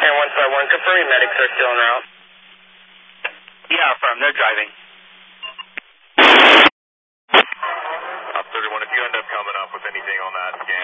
And 151, confirming medics are still en route. Yeah, affirm, they're driving. 31, if you end up coming up with anything on that scan,